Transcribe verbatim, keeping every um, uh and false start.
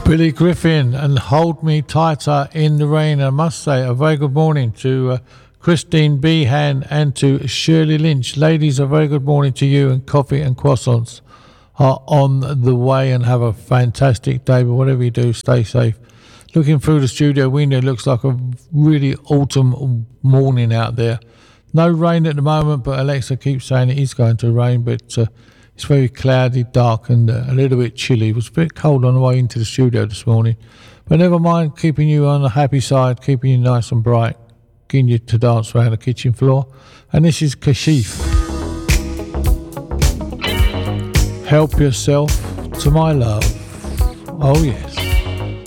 Billy Griffin and Hold Me Tighter in the Rain. I must say a very good morning to uh, Christine Behan and to Shirley Lynch. Ladies, a very good morning to you, and coffee and croissants are on the way, and have a fantastic day. But whatever you do, stay safe. Looking through the studio window, it looks like a really autumn morning out there. No rain at the moment, but Alexa keeps saying it is going to rain, but uh, it's very cloudy, dark, and uh, a little bit chilly. It was a bit cold on the way into the studio this morning. But never mind, keeping you on the happy side, keeping you nice and bright, getting you to dance around the kitchen floor. And this is Kashif. Help yourself to my love. Oh, yes.